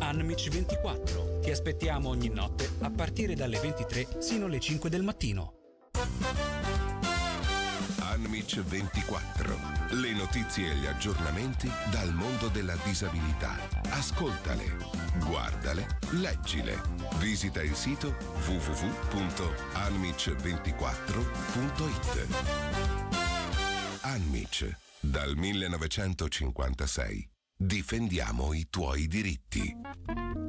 Anmic 24. Ti aspettiamo ogni notte a partire dalle 23 sino alle 5 del mattino. Anmic 24. Le notizie e gli aggiornamenti dal mondo della disabilità. Ascoltale, guardale, leggile. Visita il sito www.anmic24.it. Anmic, dal 1956. Difendiamo i tuoi diritti.